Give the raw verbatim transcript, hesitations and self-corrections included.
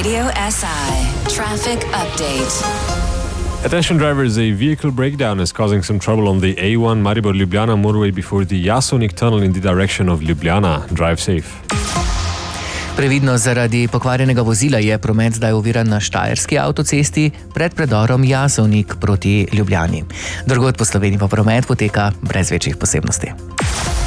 Radio S I. Traffic update. Attention drivers, a vehicle breakdown is causing some trouble on the A one Maribor-Ljubljana motorway before the Jasovnik tunnel in the direction of Ljubljana. Drive safe. Previdno zaradi pokvarjenega vozila je promet zdaj oviran na Štajerski avtocesti pred predorom Jasovnik proti Ljubljani. Drugod po Sloveniji pa promet poteka brez večjih posebnosti.